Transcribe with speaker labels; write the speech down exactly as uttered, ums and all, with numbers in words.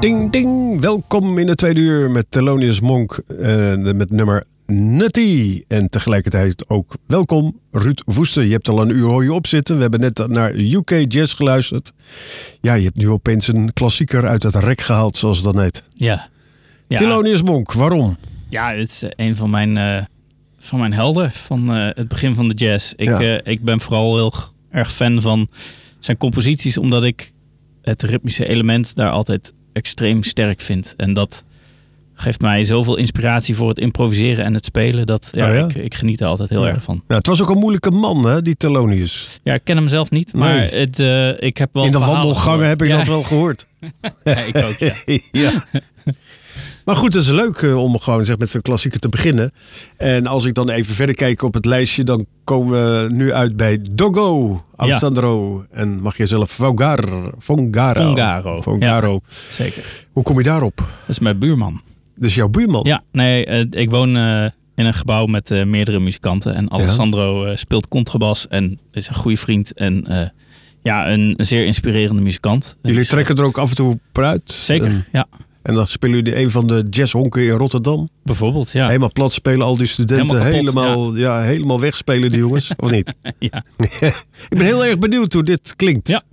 Speaker 1: Ding, ding. Welkom in de tweede uur met Thelonious Monk. Uh, met nummer Nutty. En tegelijkertijd ook welkom Ruud Woester. Je hebt al een uur hoor je op zitten. We hebben net naar U K Jazz geluisterd. Ja, je hebt nu opeens een klassieker uit het rek gehaald, zoals het dan heet.
Speaker 2: Ja. ja.
Speaker 1: Thelonious Monk, waarom?
Speaker 2: Ja, het is een van mijn, uh, van mijn helden van uh, het begin van de jazz. Ik, ja. uh, ik ben vooral heel erg fan van zijn composities, omdat ik het ritmische element daar altijd extreem sterk vind. En dat geeft mij zoveel inspiratie voor het improviseren en het spelen. Dat ja, oh ja? Ik, ik geniet er altijd heel ja. erg van.
Speaker 1: Ja, het was ook een moeilijke man, hè, die Thelonious.
Speaker 2: Ja, ik ken hem zelf niet, maar nee. het, uh, ik heb wel
Speaker 1: in de wandelgangen heb ik ja. dat wel gehoord.
Speaker 2: Ja, ik ook, ja.
Speaker 1: ja. Maar goed, het is leuk uh, om gewoon zeg, met zo'n klassieker te beginnen. En als ik dan even verder kijk op het lijstje, dan komen we nu uit bij Dogo, Alessandro. Ja. En mag je zelf Fogar, Fongaro.
Speaker 2: Fongaro.
Speaker 1: Fongaro.
Speaker 2: Ja, zeker.
Speaker 1: Hoe kom je daarop?
Speaker 2: Dat is mijn buurman.
Speaker 1: Dat is jouw buurman?
Speaker 2: Ja, nee, uh, ik woon uh, in een gebouw met uh, meerdere muzikanten. En Alessandro ja. uh, speelt contrabas en is een goede vriend en uh, ja, een, een zeer inspirerende muzikant.
Speaker 1: Jullie
Speaker 2: dus,
Speaker 1: trekken er ook af en toe per uit?
Speaker 2: Zeker,
Speaker 1: en,
Speaker 2: ja.
Speaker 1: En dan spelen jullie een van de jazzhonken in Rotterdam?
Speaker 2: Bijvoorbeeld, ja.
Speaker 1: Helemaal plat spelen, al die studenten helemaal, kapot, helemaal, ja. Ja, helemaal wegspelen, die jongens, of niet?
Speaker 2: Ja.
Speaker 1: Ik ben heel erg benieuwd hoe dit klinkt.
Speaker 2: Ja.